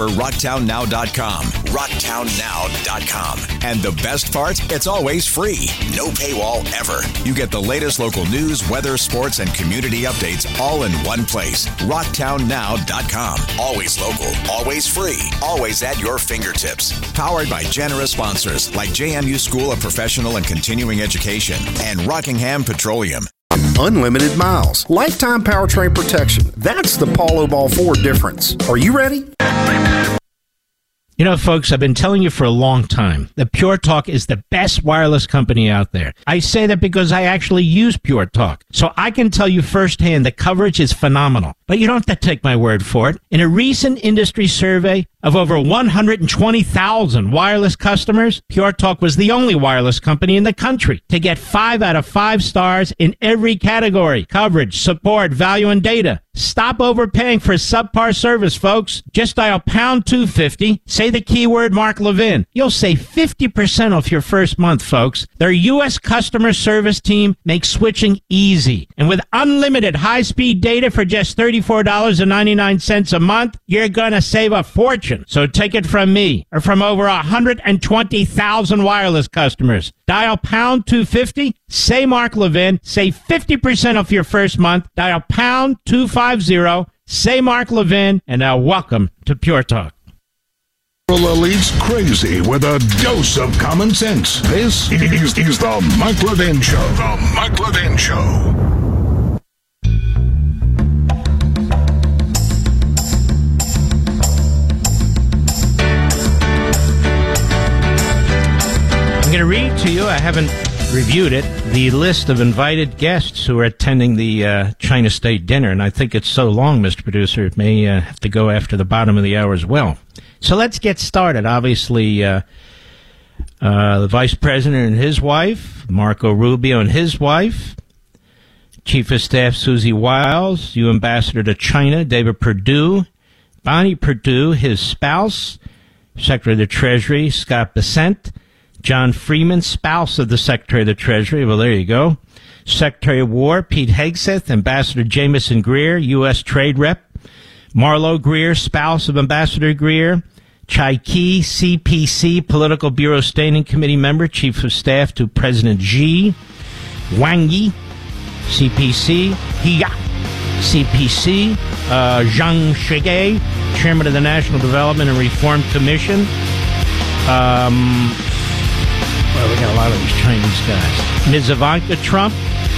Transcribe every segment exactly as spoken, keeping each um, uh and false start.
Remember rocktown now dot com. rocktown now dot com. And the best part? It's always free. No paywall ever. You get the latest local news, weather, sports, and community updates all in one place. rocktown now dot com. Always local, always free, always at your fingertips. Powered by generous sponsors like J M U School of Professional and Continuing Education and Rockingham Petroleum. Unlimited miles. Lifetime powertrain protection. That's the Paulo Ball Ford difference. Are you ready? You know, folks, I've been telling you for a long time that Pure Talk is the best wireless company out there. I say that because I actually use Pure Talk, so I can tell you firsthand the coverage is phenomenal. But you don't have to take my word for it. In a recent industry survey of over one hundred twenty thousand wireless customers, Pure Talk was the only wireless company in the country to get five out of five stars in every category: coverage, support, value, and data. Stop overpaying for subpar service, folks. Just dial pound two fifty, say the keyword Mark Levin. You'll save fifty percent off your first month, folks. Their U S customer service team makes switching easy. And with unlimited high-speed data for just thirty-four dollars and ninety-nine cents a month, you're gonna save a fortune. So take it from me, or from over one hundred twenty thousand wireless customers. Dial pound two fifty, say Mark Levin, save fifty percent off your first month. Dial pound two fifty, say Mark Levin, and now welcome to Pure Talk. Leads crazy with a dose of common sense. This is, is the Mike Levin Show. The Mike Levin Show. I'm going to read to you, I haven't reviewed it, the list of invited guests who are attending the uh, China State dinner, and I think it's so long, Mister Producer, it may uh, have to go after the bottom of the hour as well. So let's get started. Obviously, uh, uh, the Vice President and his wife, Marco Rubio and his wife, Chief of Staff Susie Wiles, U. Ambassador to China, David Perdue, Bonnie Perdue, his spouse, Secretary of the Treasury, Scott Bessent, John Freeman, spouse of the Secretary of the Treasury. Well, there you go. Secretary of War, Pete Hegseth, Ambassador Jameson Greer, U S Trade Rep, Marlo Greer, spouse of Ambassador Greer, Chai Key, C P C, Political Bureau Standing Committee member, Chief of Staff to President Xi, Wang Yi, C P C, Hiya, C P C, uh, Zhang Shige, Chairman of the National Development and Reform Commission. Um, well, we got a lot of these Chinese guys. Miz Ivanka Trump.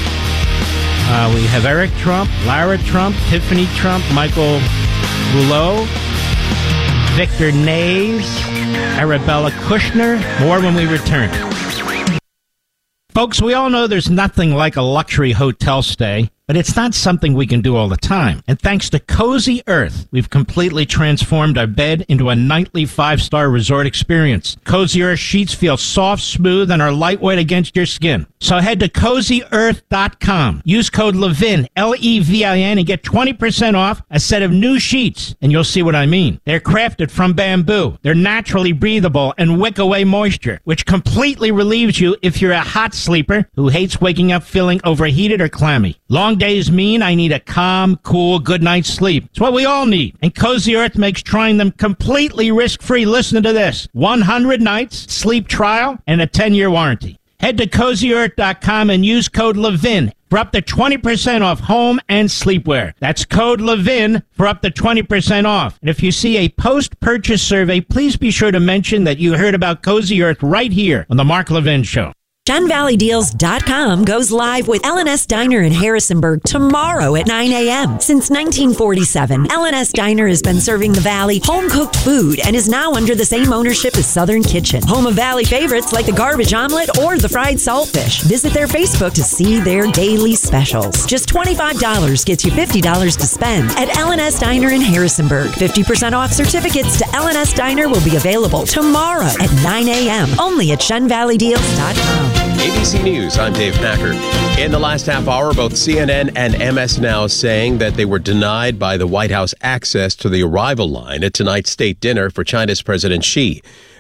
Uh, we have Eric Trump, Lara Trump, Tiffany Trump, Michael Rouleau, Victor Nays, Arabella Kushner. More when we return. Folks, we all know there's nothing like a luxury hotel stay, but it's not something we can do all the time. And thanks to Cozy Earth, we've completely transformed our bed into a nightly five-star resort experience. Cozy Earth sheets feel soft, smooth, and are lightweight against your skin. So head to cozy earth dot com. Use code LEVIN, L E V I N, and get twenty percent off a set of new sheets. And you'll see what I mean. They're crafted from bamboo. They're naturally breathable and wick away moisture, which completely relieves you if you're a hot sleeper who hates waking up feeling overheated or clammy. Long days mean I need a calm, cool, good night's sleep. It's what we all need. And Cozy Earth makes trying them completely risk-free. Listen to this. one hundred nights, sleep trial, and a ten-year warranty. Head to cozy earth dot com and use code LEVIN for up to twenty percent off home and sleepwear. That's code LEVIN for up to twenty percent off. And if you see a post-purchase survey, please be sure to mention that you heard about Cozy Earth right here on The Mark Levin Show. Chen Valley Deals dot com goes live with L and S Diner in Harrisonburg tomorrow at nine a.m. Since nineteen forty-seven, L and S Diner has been serving the Valley home-cooked food and is now under the same ownership as Southern Kitchen, home of Valley favorites like the garbage omelet or the fried saltfish. Visit their Facebook to see their daily specials. Just twenty-five dollars gets you fifty dollars to spend at L and S Diner in Harrisonburg. fifty percent off certificates to L and S Diner will be available tomorrow at nine a.m. only at Chen Valley Deals dot com. A B C News, I'm Dave Packard. In the last half hour, both C N N and M S Now saying that they were denied by the White House access to the arrival line at tonight's state dinner for China's President Xi.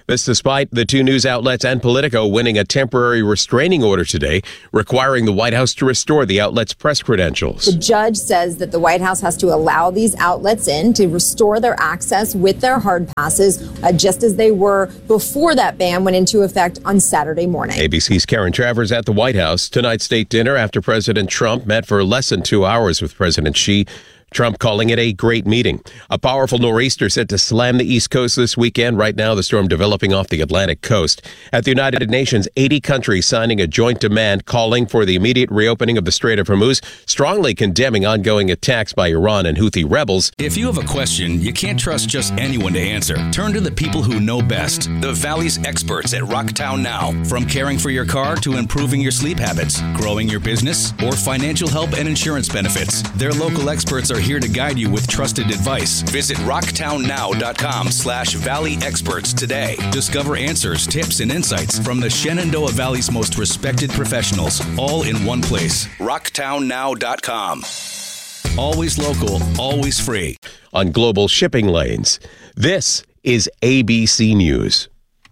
This despite the two news outlets and Politico winning a temporary restraining order today, requiring the White House to restore the outlet's press credentials. The judge says that the White House has to allow these outlets in to restore their access with their hard passes, uh, just as they were before that ban went into effect on Saturday morning. A B C's Karen Travers at the White House. Tonight's state dinner after President Trump met for less than two hours with President Xi. Trump calling it a great meeting. A powerful nor'easter set to slam the East Coast this weekend. Right now, the storm developing off the Atlantic coast. At the United Nations, eighty countries signing a joint demand calling for the immediate reopening of the Strait of Hormuz, strongly condemning ongoing attacks by Iran and Houthi rebels. If you have a question, you can't trust just anyone to answer. Turn to the people who know best. The Valley's experts at Rocktown Now. From caring for your car to improving your sleep habits, growing your business, or financial help and insurance benefits, their local experts are here to guide you with trusted advice. Visit rocktownnow.com slash valley experts today. Discover answers, tips, and insights from the Shenandoah Valley's most respected professionals, all in one place. rocktown now dot com. Always local, always free. On global shipping lanes, this is A B C News.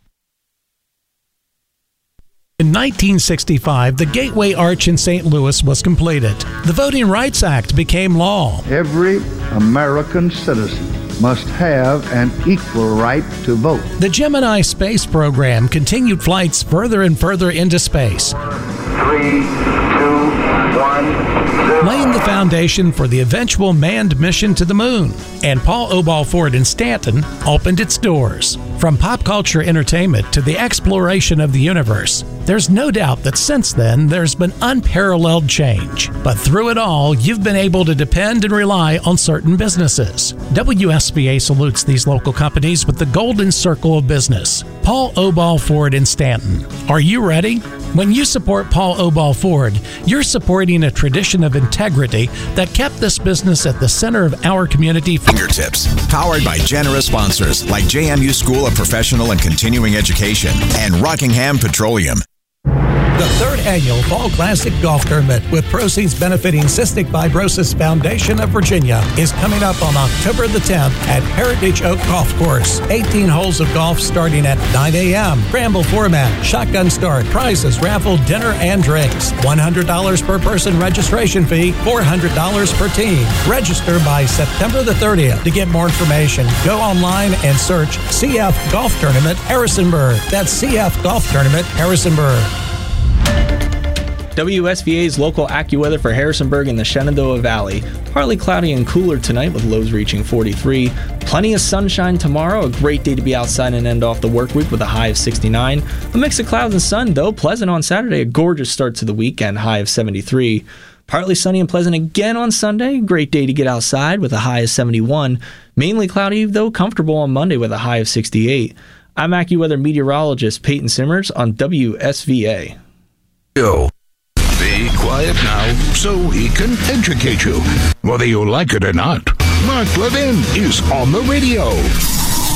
In nineteen sixty-five, the Gateway Arch in Saint Louis was completed. The Voting Rights Act became law. Every American citizen must have an equal right to vote. The Gemini space program continued flights further and further into space. Three, two, one, zero. Laying the foundation for the eventual manned mission to the moon. And Paul Obal Ford in Stanton opened its doors. From pop culture entertainment to the exploration of the universe, there's no doubt that since then there's been unparalleled change. But through it all, you've been able to depend and rely on certain businesses. W S B A salutes these local companies with the golden circle of business. Paul Obal Ford in Stanton. Are you ready? When you support Paul Obal Ford, you're supporting a tradition of integrity that kept this business at the center of our community. Fingertips, powered by generous sponsors like J M U School of Professional and Continuing Education and Rockingham Petroleum. The third annual Fall Classic Golf Tournament, with proceeds benefiting Cystic Fibrosis Foundation of Virginia, is coming up on October the tenth at Heritage Oak Golf Course. eighteen holes of golf starting at nine a.m. Scramble format, shotgun start, prizes, raffle, dinner, and drinks. one hundred dollars per person registration fee, four hundred dollars per team. Register by September the thirtieth. To get more information, go online and search C F Golf Tournament Harrisonburg. That's C F Golf Tournament Harrisonburg. W S V A's local AccuWeather for Harrisonburg and the Shenandoah Valley. Partly cloudy and cooler tonight with lows reaching forty-three. Plenty of sunshine tomorrow. A great day to be outside and end off the work week with a high of sixty-nine. A mix of clouds and sun, though. Pleasant on Saturday. A gorgeous start to the weekend. High of seventy-three. Partly sunny and pleasant again on Sunday. Great day to get outside with a high of seventy-one. Mainly cloudy, though comfortable on Monday with a high of sixty-eight. I'm AccuWeather meteorologist Peyton Simmers on W S V A. Yo. Be quiet now so he can educate you. Whether you like it or not, Mark Levin is on the radio.